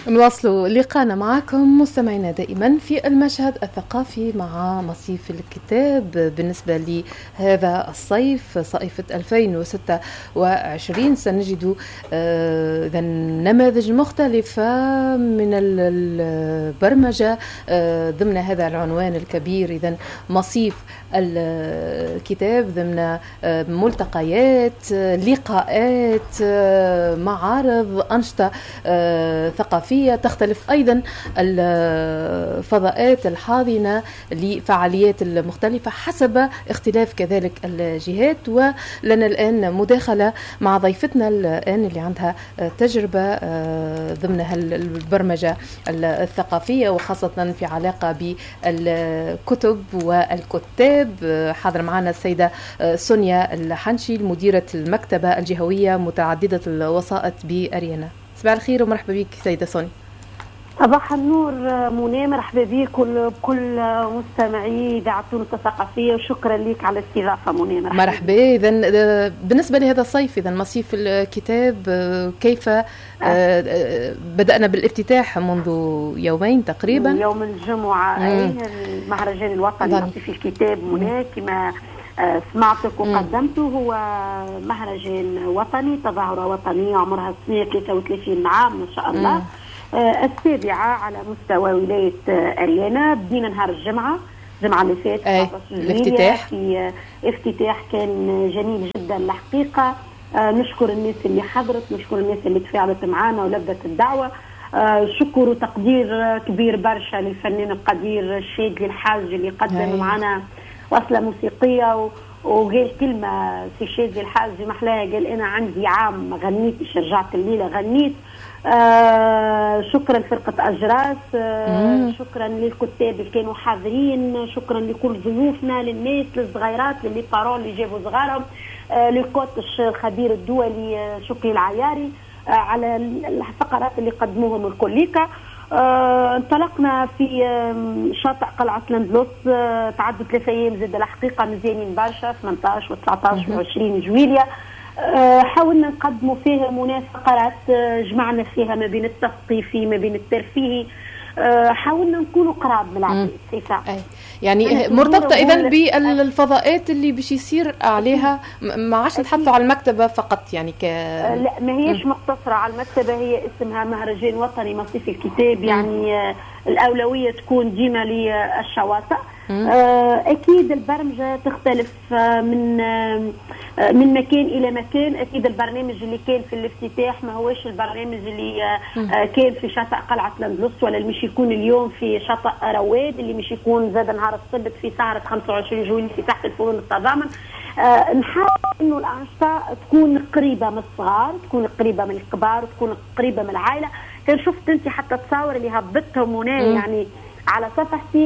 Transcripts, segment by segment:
نواصل لقاءنا معكم مستمعينا دائما في المشهد الثقافي مع مصيف الكتاب. بالنسبة لهذا الصيف، صيفة 2026، سنجد نماذج مختلفة من البرمجة ضمن هذا العنوان الكبير، إذن مصيف الكتاب، ضمن ملتقيات، لقاءات، معارض، أنشطة ثقافية. تختلف أيضا الفضاءات الحاضنة لفعاليات المختلفة حسب اختلاف كذلك الجهات. ولنا الآن مداخلة مع ضيفتنا الآن اللي عندها تجربة ضمن البرمجة الثقافية، وخاصة في علاقة بالكتب والكتاب. حاضر معنا السيدة سونيا الحنشي، مديرة المكتبة الجهوية متعددة الوسائط بأريانا. صباح الخير ومرحبا بك سيدة سونيا. صباح النور منى، مرحبا بك وبكل مستمعي إذاعة تونس الثقافية، وشكرا لك على الاستضافة منى. مرحبا. إذن بالنسبة لهذا الصيف، إذن مصيف الكتاب، كيف بدأنا بالافتتاح منذ يومين تقريبا، يوم الجمعة، المهرجان الوطني مصيف الكتاب منى كما سمعتك وقدمته. هو مهرجان وطني، تظاهرة وطنية عمرها 33 عام ما شاء الله، السابعة على مستوى ولاية أريانا. بدينا نهار الجمعة اللي فات الافتتاح. في افتتاح كان جميل جدا الحقيقة. نشكر الناس اللي حضرت، نشكر الناس اللي تفاعلت معنا ولبت الدعوة. شكر وتقدير كبير برشا للفنان القدير الشادلي الحاج اللي قدم معنا وصلة موسيقية وقال كلمة في شادلي الحاج محلاها، قال أنا عندي عام ما غنيتش، رجعت الليلة غنيت. شكرا لفرقة أجراس، شكرا للكتاب اللي كانوا حاضرين، شكرا لكل ضيوفنا، للناس، للصغيرات، للي بارون اللي جابوا صغارهم، للكوتش الخبير الدولي شكري العياري على الفقرات اللي قدموهم الكليكا. انطلقنا في شاطئ قلعة لندلس، تعدوا 3 أيام زاد الحقيقة مزيانين برشا، 18 و19 و20 جويلية. حاولنا نقدموا فيها فقرات جمعنا فيها ما بين التثقيفي ما بين الترفيهي. حاولنا نكونوا قراب من العباد. يعني مرتبطة إذن بالفضاءات اللي باش يصير عليها، ما عادش نتحدثوا على المكتبة فقط يعني لا، ما هيش مقتصرة على المكتبة، هي اسمها مهرجان وطني مصيف الكتاب. يعني الأولوية تكون ديما للشواطئ. أكيد البرمجة تختلف من مكان إلى مكان. أكيد البرنامج اللي كان في الافتتاح ما هوش البرنامج اللي كان في شاطئ قلعة لندلس، ولا اللي مش يكون اليوم في شاطئ رواد، اللي مش يكون زاد نهار السبت في سهرة 25 جويلية في تحت الفنون التضامن. نحاول إنه الأنشطة تكون قريبة من الصغار، تكون قريبة من الكبار، وتكون قريبة من العائلة. كان شفت أنت حتى تصاور اللي هبطتهم هنا يعني على صفحتي.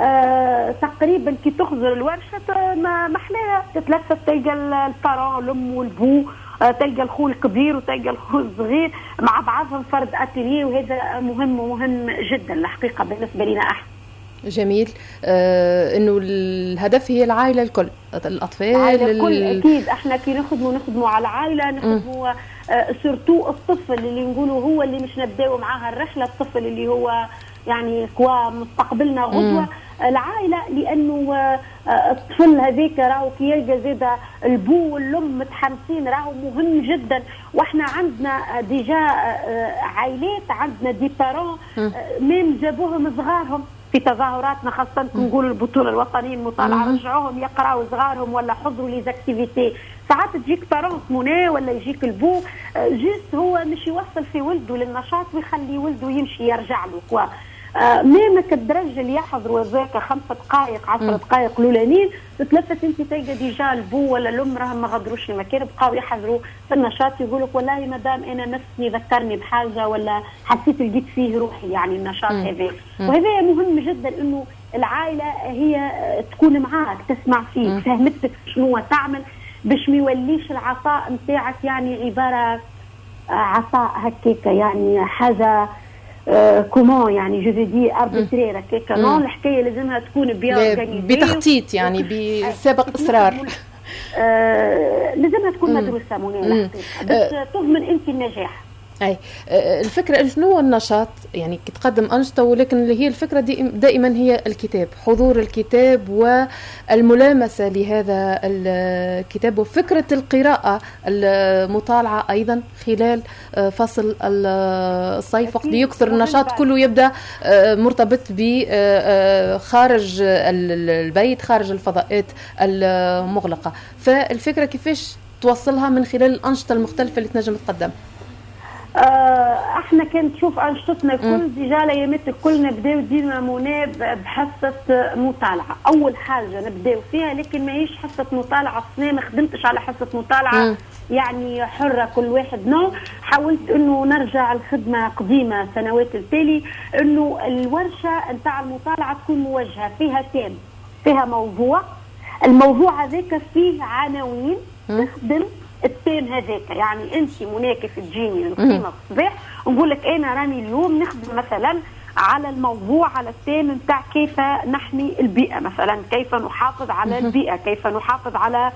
تقريبا كي تخزر الورشة ما محلاها، تتلفت تلقى البارون، الأم والبو، تلقى الخو الكبير وتلقى الخو الصغير مع بعضهم فرد أتيليه، وهذا مهم جدا الحقيقة بالنسبة لنا احنا. جميل. انه الهدف هي العائله الكل، الاطفال الكل. اكيد احنا كي نخدموا على العائله، نخدموا سورتو الطفل اللي نقولوا هو اللي مش نبداو معاه الرحله، الطفل اللي هو يعني كوا مستقبلنا غدوه. العائله لانه الطفل هذيك راهو كي يلقى زاد البو والام متحمسين راهو مهم جدا. واحنا عندنا ديجا عائلات، عندنا دي بارون ميم جابوهم صغارهم في تظاهراتنا، خاصة نقول البطولة الوطنية المطالعة، رجعوهم يقراوا صغارهم ولا حضروا لي زاكتيفيتي. ساعات تجيك بارون منى ولا يجيك البو جيست هو مش يوصل في ولده للنشاط ويخلي ولده يمشي يرجع له كوا. ميمك الدرجة اللي يحضروا ذاك 5 دقائق 10 دقائق الأولانيين، تتلفت انت تلقى ديجا البو ولا الام راهم ما غادروش المكان، بقاو يحضروا في النشاط، يقولك والله مدام انا نفسي ذكرني بحاجه ولا حسيت لقيت فيه روحي يعني النشاط هذا. وهذا مهم جدا انه العائله هي تكون معاك، تسمع فيك، فهمتك شنو تعمل، باش ما يوليش العطاء نتاعك يعني عباره عطاء هكاك يعني حاجه كومون يعني جو دي اربيترير هكاك. نون الحكايه لازمها تكون بتخطيط يعني بسابق اصرار. لازمها تكون مدروسه منى الحقيقه باش تضمن انت النجاح. أي الفكرة شنو هو النشاط؟ يعني تقدم أنشطة، ولكن اللي هي الفكرة دائما هي الكتاب، حضور الكتاب والملامسة لهذا الكتاب، وفكرة القراءة المطالعة أيضا خلال فصل الصيف، وقت يكثر النشاط كله يبدأ مرتبط بخارج البيت، خارج الفضاءات المغلقة. فالفكرة كيفاش توصلها من خلال الأنشطة المختلفة اللي تنجم تقدم؟ احنا كانت تشوف انشطتنا كل ديجا الايامات الكل نبداو ديما بحصه مطالعه. اول حاجه نبداو فيها، لكن ماهيش حصه مطالعه سنه، ما خدمتش على حصه مطالعه يعني حره كل واحد نو. حاولت انه نرجع الخدمه قديمه سنوات التالي، انه الورشه نتاع المطالعه تكون موجهه فيها تام، فيها موضوع، الموضوع هذاك فيه عناوين تخدم التيم هذاك. يعني انت مناكف تجيني القيمه الصباح ونقول لك انا راني اليوم نخدم مثلا على الموضوع، على التيم نتاع كيف نحمي البيئه، مثلا كيف نحافظ على البيئه، كيف نحافظ على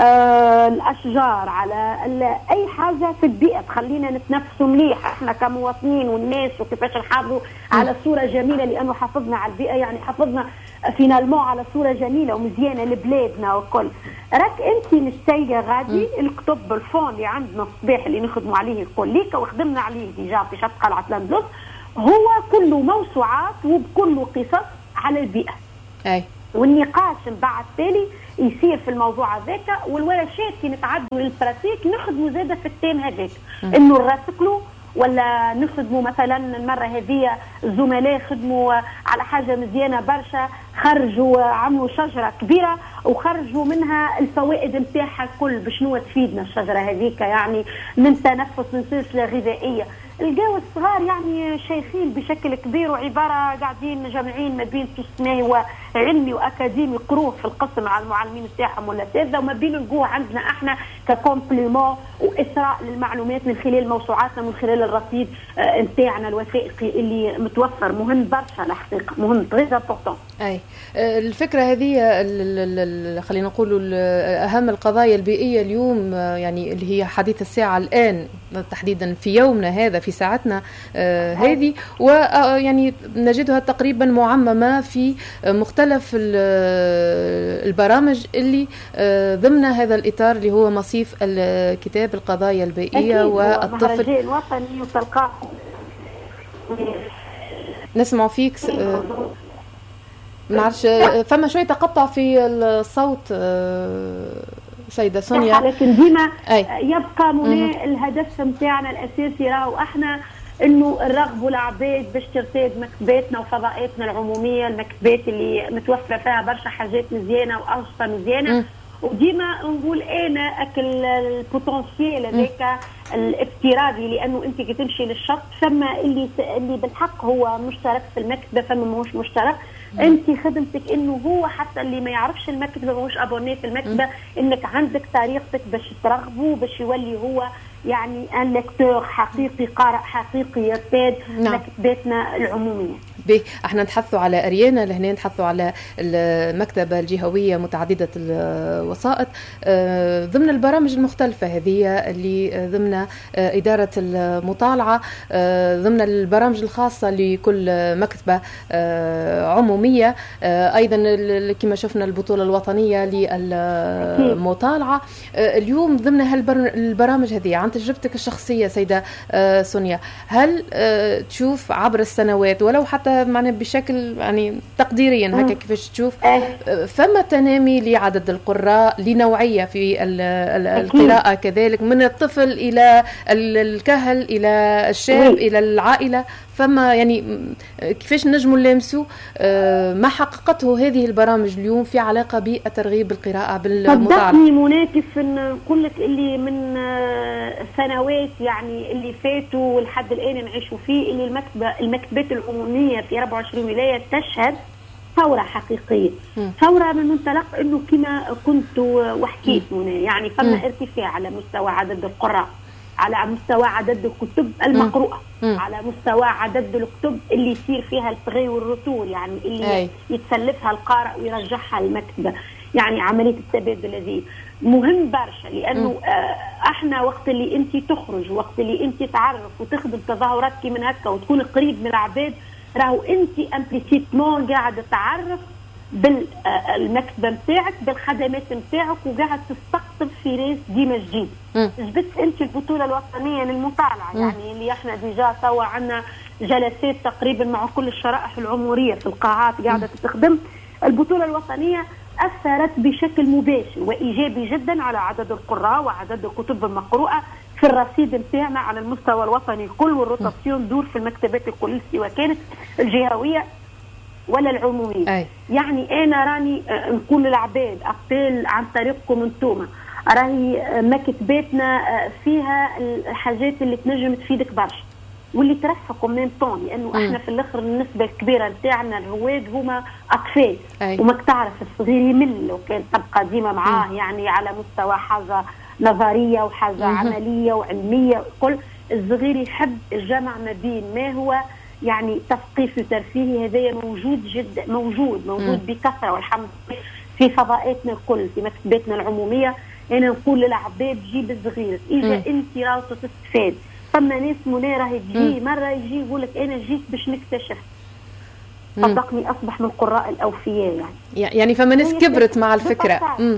الاشجار، على اي حاجه في البيئه تخلينا نتنفسوا مليح احنا كمواطنين والناس، وكيفاش نحافظوا على صوره جميله، لانه حافظنا على البيئه يعني حافظنا فينالمون على صوره جميله ومزيانه لبلادنا وكل. راك انت مستيقظه غادي الكتب الفون اللي عندنا الصباح اللي نخدموا عليه الكل ليك وخدمنا عليه ديجا في شط قلعه لاندلس، هو كله موسوعات وبكله قصص على البيئه. اي والنقاش من بعد تالي يصير في الموضوع هذاك، والورشات كي نتعدوا للبراتيك نخدموا زاده في التيم هذاك، انه نراسكلوا ولا نخدموا مثلا المره هذه الزملاء خدموا على حاجه مزيانه برشا، خرجوا عملوا شجره كبيره وخرجوا منها الفوائد نتاعها الكل، بشنو تفيدنا الشجره هذيك يعني من تنفس، من سلسله غذائيه. الجو الصغار يعني شيخين بشكل كبير، وعباره قاعدين جامعين ما بين تسميه وعلمي واكاديمي يقروه في القسم على المعلمين نتاعهم والاساتذه، وما بين نلقوه عندنا احنا ككومبليمون واثراء للمعلومات من خلال موسوعاتنا، من خلال الرصيد نتاعنا الوثائقي اللي متوفر. مهم برشا الحقيقه، مهم تري امبورطون. اي الفكره هذه خلينا نقولوا اهم القضايا البيئيه اليوم، يعني اللي هي حديث الساعه الان تحديدا في يومنا هذا، في ساعتنا هذه، ويعني نجدها تقريبا معممه في مختلف البرامج اللي ضمن هذا الاطار اللي هو مصيف الكتاب القضايا البيئيه والطفل. مهرجان وطني وتلقاه نسمع فيك نعرفش، فما شويه تقطع في الصوت سيدة سونيا، لكن ديما يبقى منا الهدف نتاعنا الاساسي راهو احنا انه نرغبوا العباد باش ترتاد مكتباتنا وفضاءاتنا العموميه، المكتبات اللي متوفره فيها برشا حاجات مزيانه وانشطه مزيانه. وديما نقول انا اكل البوتنسيال هذاك الافتراضي، لانه انت كي تمشي للشط ثم اللي بالحق هو مشترك في المكتبه، ثم ماهوش مشترك. انت خدمتك انه هو حتى اللي ما يعرفش المكتبه ماهوش ابوني في المكتبه، انك عندك طريقتك باش ترغبه، باش يولي هو يعني ان ليكتور حقيقي، قارئ حقيقي يرتاد مكتباتنا العموميه. احنا نتحدثوا على اريانا لهنا، نتحدثوا على المكتبه الجهويه متعدده الوسائط ضمن البرامج المختلفه هذه اللي ضمن اداره المطالعه، ضمن البرامج الخاصه لكل مكتبه عموميه، ايضا كما شفنا البطوله الوطنيه للمطالعه. اليوم ضمن هالبرامج هذه، عن تجربتك الشخصيه سيده سونيا، هل تشوف عبر السنوات ولو حتى معنا بشكل يعني تقديريا هكا كيفاش تشوف فما تنامي لعدد القراء، لنوعية في القراءة كذلك، من الطفل إلى الكهل إلى الشاب إلى العائلة، فما يعني كيفاش نجموا نلامسوا ما حققته هذه البرامج اليوم في علاقة بالترغيب بالقراءة بالمطالعة؟ صدقني مناكف نقول لك اللي من سنوات يعني اللي فاتوا لحد الآن نعيشوا فيه، اللي المكتبات العمومية في 24 ولاية تشهد ثورة حقيقية. ثورة من منطلق انه كما كنت وحكيت هنا، يعني فما ارتفاع على مستوى عدد القراء، على مستوى عدد الكتب المقروءة، على مستوى عدد الكتب اللي يصير فيها البغي والرطور، يعني اللي يتسلفها القارئ ويرجعها المكتبة. يعني عمليه التبادل هذه مهم برشا، لانه احنا وقت اللي انت تخرج، وقت اللي انت تعرف وتخدم تظاهرات كي من هكا وتكون قريب من العباد، راهو انت امبليسيتمون قاعد تعرف بالمكتبه نتاعك بالخدمات نتاعك، وقاعد تستقطب في ناس ديما جديد. جبت انت البطوله الوطنيه للمطالعه، يعني اللي احنا ديجا توا عندنا جلسات تقريبا مع كل الشرائح العمريه في القاعات قاعده تخدم. البطوله الوطنيه اثرت بشكل مباشر وايجابي جدا على عدد القراء وعدد الكتب المقروءه في الرصيد نتاعنا على المستوى الوطني الكل، والروتاسيون دور في المكتبات الكل سواء كانت الجهويه ولا العموميه. يعني انا راني نقول للعباد ابيل عن طريقكم انتم، راهي مكتباتنا فيها الحاجات اللي تنجم تفيدك برشا واللي ترفقوا من طون، لانه احنا في الاخر النسبه الكبيره نتاعنا الرواد هما اطفال، وما تعرف الصغير يمل لو كان تبقى ديما معاه يعني على مستوى حاجه نظريه وحاجه عمليه وعلميه. كل الصغير يحب الجمع ما بين ما هو يعني تثقيف وترفيهي، هذا موجود جدا، موجود بكثره والحمد لله في فضاءاتنا الكل في مكتباتنا العموميه. انا نقول للعباد جيب الصغير، اجا انت راهو تستفاد. فما ناس منيره تجي مره يجي يقول لك انا جيت باش نكتشف، صدقني اصبح من القراء الاوفياء. يعني فما ناس كبرت مع الفكره.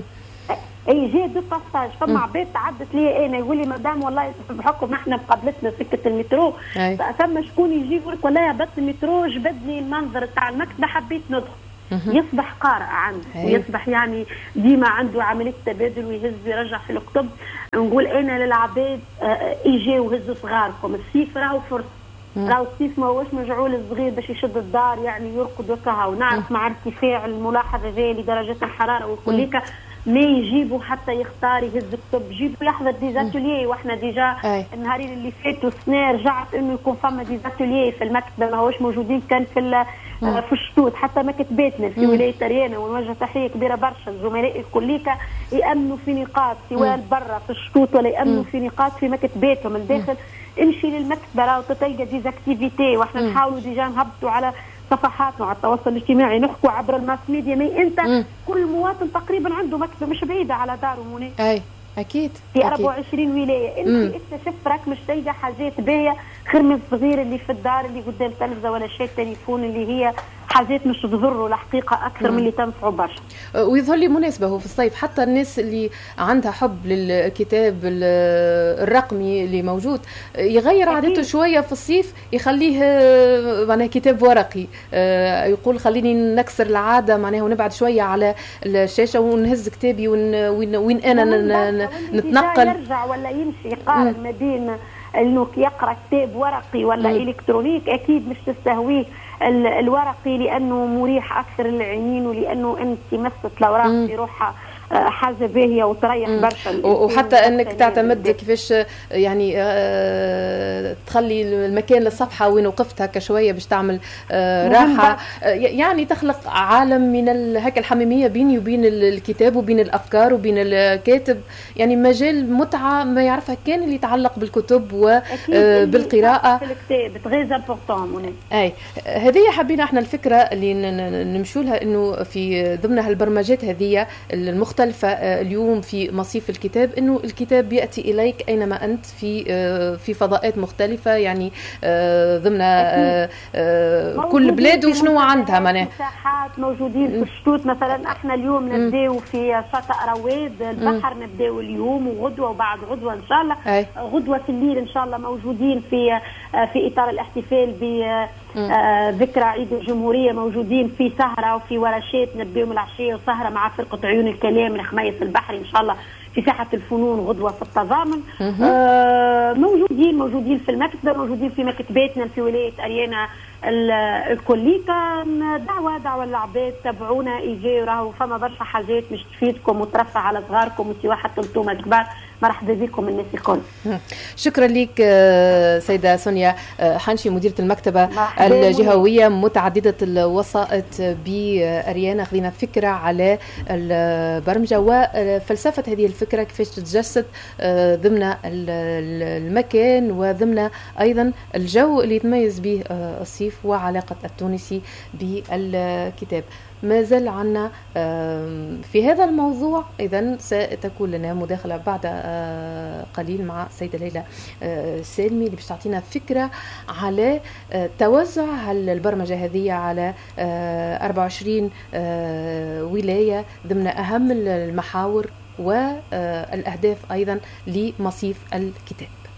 اي جي دو باساج. فما عباد تعدت لي انا يقول لي مدام والله بحكم احنا مقابلتنا سكه المترو، ثم شكون يجي يقول لك والله هبطت المترو جبدني المنظر تاع المكتبه حبيت ندخل. يصبح قارئ عنده ويصبح يعني ديما عنده عمليه تبادل ويهز ويرجع في الكتب. نقول انا للعباد اجي وهزوا صغاركم، السيف راهو فرصه، راهو السيف ما هوش مجعول الصغير باش يشد الدار يعني يرقد وكها. ونعرف مع ارتفاع الملاحظه جايه لدرجه الحراره والكليكه ما يجيبوا حتى يختار يهز كتب، جيبوا يحضر ديزاتوليي. واحنا ديجا النهارين اللي فاتوا السنه رجعت انه يكون فما ديزاتوليي في المكتبه ما هوش موجودين كان في الشتوت حتى مكتباتنا في ولايه ريانا. ونوجه تحيه كبيره برشا الزملاء الكليكه يامنوا في نقاط سواء برا في الشتوت ولا يامنوا في نقاط في مكتباتهم الداخل. امشي للمكتبه راهو تلقى ديزاكتيفيتي. واحنا نحاولوا ديجا نهبطوا على صفحاتنا على التواصل الاجتماعي، نحكوا عبر الماس ميديا. ما انت كل مواطن تقريبا عنده مكتبه مش بعيده على داره منى. اكيد في 24 ولايه. انت اكتشفت راك مش تلقى حاجات باهيه خير من الصغير اللي في الدار اللي قدام التلفزه ولا شيء التليفون اللي هي حاجات مش تضره الحقيقه اكثر من اللي تنفعه برشا. ويظهر لي مناسبه هو في الصيف حتى الناس اللي عندها حب للكتاب الرقمي اللي موجود يغير عادته شويه في الصيف، يخليه معناها كتاب ورقي. يقول خليني نكسر العاده معناها ونبعد شويه على الشاشه ونهز كتابي وين انا نتنقل. يرجع ولا يمشي يقارن ما بين انه يقرا كتاب ورقي ولا الكترونيك. اكيد مش تستهويه الورقي لانه مريح اكثر للعينين ولانه انت مست الاوراق في روحها حاجه باهيه وتريح برشا. وحتى انك تعتمد كيفاش يعني تخلي المكان للصفحه وين وقفت هكا شويه باش تعمل راحه، يعني تخلق عالم من هكا الحميميه بيني وبين الكتاب وبين الافكار وبين الكاتب، يعني مجال متعه ما يعرفها كان اللي يتعلق بالكتب وبالقراءه. الكتاب تغيز امبورطون. هذه حبينا احنا الفكره اللي نمشوا لها انه في ضمن هالبرمجات هذه المختلفة اليوم في مصيف الكتاب، انه الكتاب ياتي اليك اينما انت في فضاءات مختلفه، يعني ضمن كل بلاد وشنو عندها معناها مساحات. موجودين في الشتوت مثلا احنا اليوم نبداو في شاطئ رواد البحر، نبداو اليوم وغدوه وبعد غدوه ان شاء الله. غدوه في الليل ان شاء الله موجودين في اطار الاحتفال بذكرى عيد الجمهوريه، موجودين في سهره وفي ورشات نبداو من العشيه وسهره مع فرقه عيون الكلام من الخميس البحري ان شاء الله في ساحه الفنون غدوه في التضامن. موجودين في المكتبه، موجودين في مكتباتنا في ولايه اريانا الكليكه. دعوه للعباد تابعونا، اجي راهو فما برشا حاجات مش تفيدكم وترفع على صغاركم وسوا حتى انتم كبار مرحبا بكم الناس الكل. شكرا لك سيدة سونيا حنشي مديرة المكتبة الجهوية متعددة الوسائط بأريانا. خذينا فكرة على البرمجة وفلسفة هذه الفكرة كيفاش تتجسد ضمن المكان وضمن أيضا الجو اللي يتميز به الصيف وعلاقة التونسي بالكتاب. ما زال عنا في هذا الموضوع. إذن ستكون لنا مداخلة بعد قليل مع السيدة ليلى سالمي اللي باش تعطينا فكرة على توزع البرمجة هذه على 24 ولاية ضمن أهم المحاور والأهداف أيضا لمصيف الكتاب.